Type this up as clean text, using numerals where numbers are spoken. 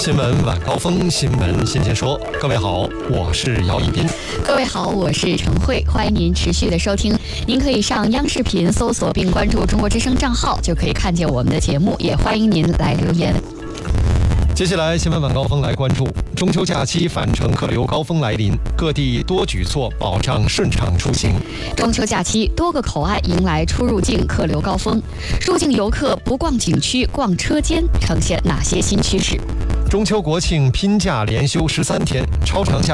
新闻晚高峰，新闻新鲜说。各位好，我是姚一斌。 各位好，我是陈慧，欢迎您持续的收听。您可以上央视频搜索并关注中国之声账号，就可以看见我们的节目，也欢迎您来留言。 接下来新闻晚高峰来关注中秋假期返程客流高峰来临，各地多举措保障顺畅出行。 中秋假期多个口岸迎来出入境客流高峰，入境游客不逛景区逛车间呈现哪些新趋势？ 中秋国庆拼假连休13天，超长假